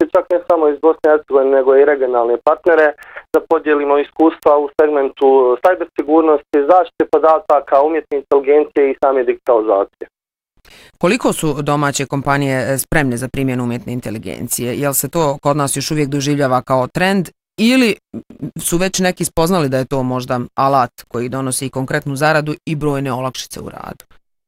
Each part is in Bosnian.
čak ne samo iz Bosne i Hercegovine, nego i regionalne partnere, da podijelimo iskustva u segmentu cyber sigurnosti, zaštite podataka, umjetne inteligencije i same digitalizacije. Koliko su domaće kompanije spremne za primjenu umjetne inteligencije? Jel se to kod nas još uvijek doživljava kao trend ili su već neki spoznali da je to možda alat koji donosi i konkretnu zaradu i brojne olakšice u radu?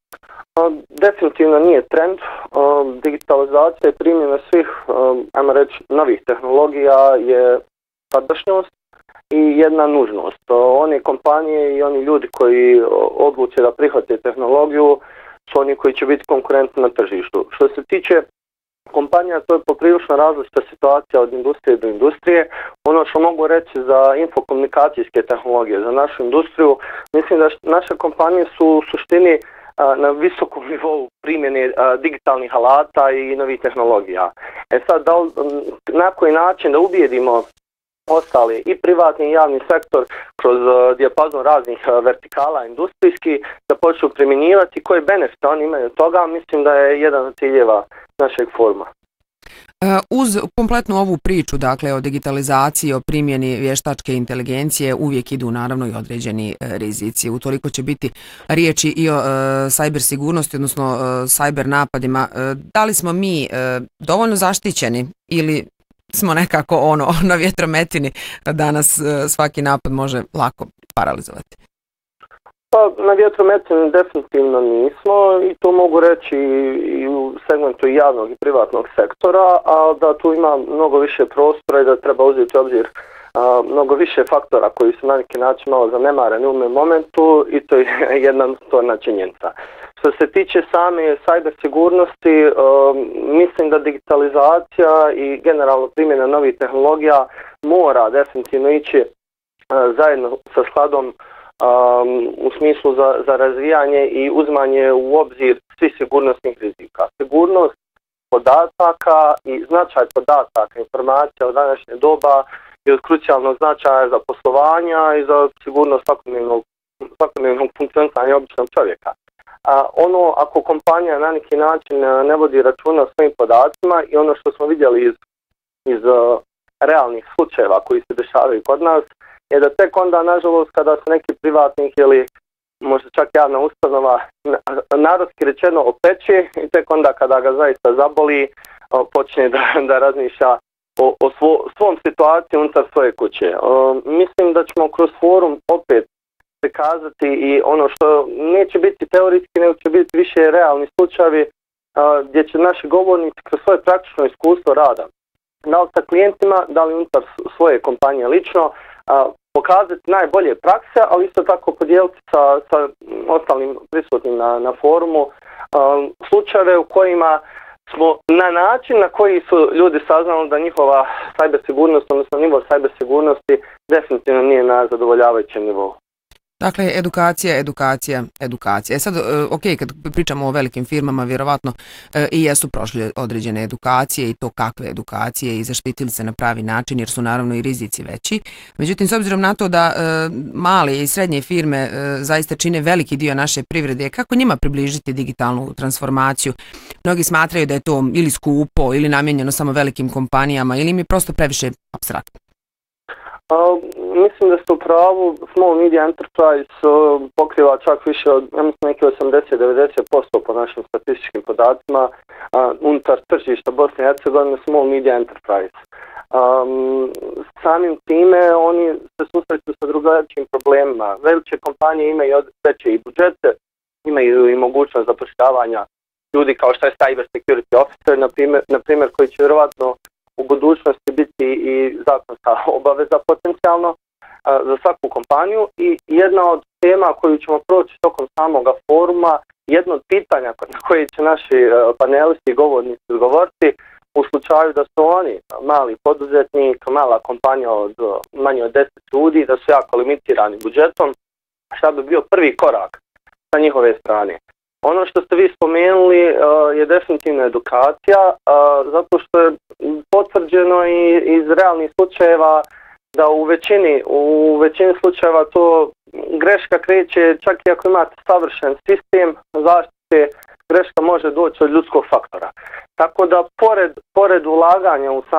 Definitivno nije trend. Digitalizacija i primjena svih, ajmo reći, novih tehnologija je sadašnjost i jedna nužnost. One kompanije i oni ljudi koji odluče da prihvate tehnologiju su oni koji će biti konkurentni na tržištu. Što se tiče kompanija, to je poprilično različita situacija od industrije do industrije. Ono što mogu reći za infokomunikacijske tehnologije, za našu industriju, mislim da naše kompanije su u suštini na visokom nivou primjene digitalnih alata i novih tehnologija. Sad, na koji način da ubijedimo ostali i privatni i javni sektor kroz dijapazon raznih vertikala industrijski da počnu primjenjivati, koje benefite oni imaju od toga, mislim da je jedan od ciljeva našeg foruma. Uz kompletnu ovu priču, dakle, o digitalizaciji, o primjeni vještačke inteligencije, uvijek idu naravno i određeni rizici. Utoliko će biti riječi i o cyber sigurnosti, odnosno cyber napadima. Da li smo mi dovoljno zaštićeni ili smo nekako na vjetrometini da nas svaki napad može lako paralizovati? Pa, na vjetrometini definitivno nismo i to mogu reći i u segmentu javnog i privatnog sektora, a da tu ima mnogo više prostora i da treba uzeti u obzir mnogo više faktora koji su na neki način malo zanemareni u ovom momentu i to je jedna notorna činjenica. Što se tiče same cyber sigurnosti, mislim da digitalizacija i generalno primjena novih tehnologija mora definitivno ići zajedno sa skladom u smislu za razvijanje i uzmanje u obzir svih sigurnosnih rizika. Sigurnost podataka i značaj podataka, informacija od današnje doba je od krucijalnog značaja za poslovanja i za sigurnost svakodnevnog funkcioniranja običnog čovjeka. Ako kompanija na neki način ne vodi računa o svojim podacima i ono što smo vidjeli iz realnih slučajeva koji se dešavaju kod nas, je da tek onda, nažalost, kada se neki privatnik ili možda čak javna ustanova narodski rečeno opeče i tek onda kada ga zaista zaboli, počne da razmišlja o svom situaciji unutar svoje kuće. Mislim da ćemo kroz forum opet prikazati i ono što neće biti teorijski, nego će biti više realni slučajevi gdje će naši govornici kroz svoje praktično iskustvo rada, da li sa klijentima, da li unutar svoje kompanije lično, pokazati najbolje prakse, ali isto tako podijeliti sa ostalim prisutnim na forumu slučajeve u kojima smo na način na koji su ljudi saznali da njihova cyber sigurnost, odnosno nivo cyber sigurnosti definitivno nije na zadovoljavajućem nivou. Dakle, edukacija. Sad, kad pričamo o velikim firmama, vjerovatno i jesu prošli određene edukacije i to kakve edukacije i zaštitili se na pravi način jer su naravno i rizici veći. Međutim, s obzirom na to da male i srednje firme zaista čine veliki dio naše privrede, kako njima približiti digitalnu transformaciju? Mnogi smatraju da je to ili skupo ili namijenjeno samo velikim kompanijama ili mi prosto previše apstraktno. Mislim da ste u pravu, Small Media Enterprise pokriva čak više od neki 80-90% po našim statističkim podacima unutar tržišta Bosne i Hercegovine, Small Media Enterprise. Samim time oni se susreću sa drugačijim problemima. Velike kompanije imaju veće i budžete, imaju i mogućnost zapošljavanja ljudi kao što je Cyber Security Officer, na primjer, koji će vjerovatno u budućnosti biti i zakonska obaveza potencijalno za svaku kompaniju i jedna od tema koju ćemo proći tokom samoga foruma, jedno od pitanja na koje će naši panelisti i govornici odgovoriti u slučaju da su oni mali poduzetnik, mala kompanija od manje od 10 ljudi, da su jako limitirani budžetom, šta bi bio prvi korak sa njihove strane. Ono što ste vi spomenuli je definitivno edukacija, zato što je potvrđeno i iz realnih slučajeva da u većini slučajeva to greška kreće, čak i ako imate savršen sistem zaštite, greška može doći od ljudskog faktora. Tako da pored ulaganja u